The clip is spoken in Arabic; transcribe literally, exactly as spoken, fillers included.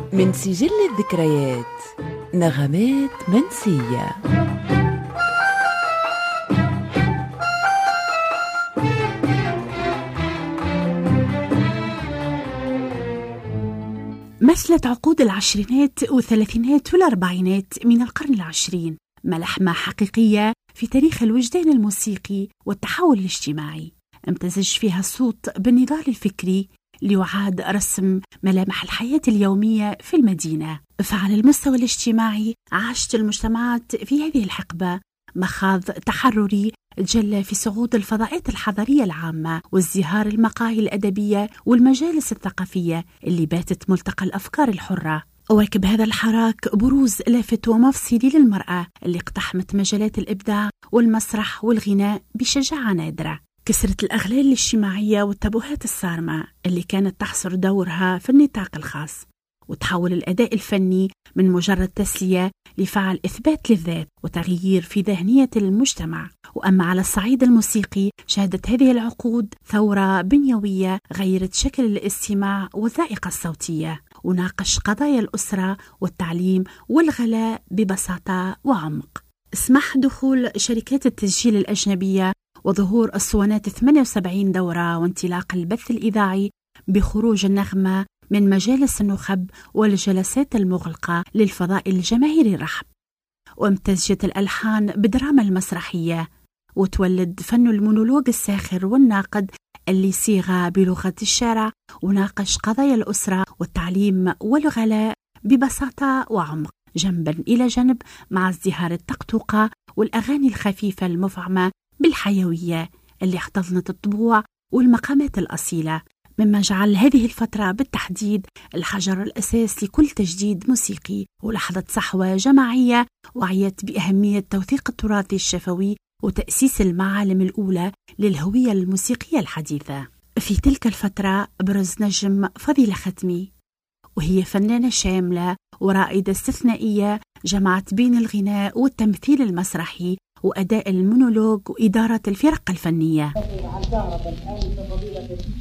من سجل الذكريات نغمات منسية. مثلت عقود العشرينات والثلاثينات والأربعينات من القرن العشرين ملحمة حقيقية في تاريخ الوجدان الموسيقي والتحول الاجتماعي، امتزج فيها الصوت بالنضال الفكري ليعاد رسم ملامح الحياة اليومية في المدينة. فعلى المستوى الاجتماعي عاشت المجتمعات في هذه الحقبة مخاض تحرري تجلى في صعود الفضاءات الحضارية العامة وازدهار المقاهي الأدبية والمجالس الثقافية اللي باتت ملتقى الأفكار الحرة. واكب هذا الحراك بروز لافت ومفصلي للمرأة اللي اقتحمت مجالات الإبداع والمسرح والغناء بشجاعة نادرة. كسرت الأغلال الاجتماعية والتابوهات الصارمة اللي كانت تحصر دورها في النطاق الخاص، وتحول الأداء الفني من مجرد تسلية لفعل إثبات للذات وتغيير في ذهنية المجتمع. وأما على الصعيد الموسيقي شهدت هذه العقود ثورة بنيوية غيرت شكل الاستماع والذائقة الصوتية، وناقش قضايا الأسرة والتعليم والغلاء ببساطة وعمق. اسمح دخول شركات التسجيل الأجنبية وظهور أسطوانات ثمانية وسبعين دورة وانطلاق البث الإذاعي بخروج النغمة من مجالس النخب والجلسات المغلقة للفضاء الجماهيري الرحب. وامتزجت الألحان بالدراما المسرحية، وتولد فن المونولوج الساخر والناقد اللي صيغ بلغة الشارع وناقش قضايا الأسرة والتعليم والغلاء ببساطة وعمق، جنبا إلى جنب مع ازدهار التقطوقة والأغاني الخفيفة المفعمة بالحيوية اللي احتضنت الطبوع والمقامات الأصيلة، مما جعل هذه الفترة بالتحديد الحجر الأساس لكل تجديد موسيقي ولحظة صحوة جماعية وعيت بأهمية توثيق التراث الشفوي وتأسيس المعالم الأولى للهوية الموسيقية الحديثة. في تلك الفترة برز نجم فضيلة ختمي، وهي فنانة شاملة ورائدة استثنائية جمعت بين الغناء والتمثيل المسرحي وأداء المونولوج وإدارة الفرق الفنية.